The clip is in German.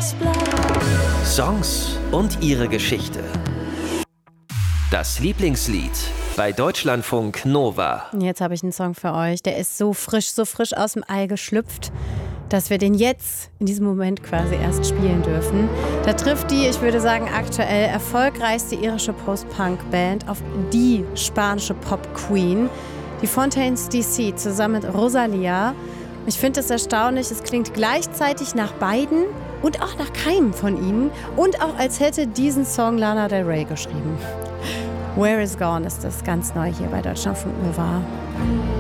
Songs und ihre Geschichte. Das Lieblingslied bei Deutschlandfunk Nova. Jetzt habe ich einen Song für euch. Der ist so frisch aus dem Ei geschlüpft, dass wir den jetzt in diesem Moment quasi erst spielen dürfen. Da trifft die, ich würde sagen, aktuell erfolgreichste irische Post-Punk-Band auf die spanische Pop-Queen, die Fontaines DC, zusammen mit Rosalía. Ich finde es erstaunlich, es klingt gleichzeitig nach beiden und auch nach keinem von ihnen und auch als hätte diesen Song Lana Del Rey geschrieben. Where is Gone ist das ganz neu hier bei Deutschlandfunk Nova.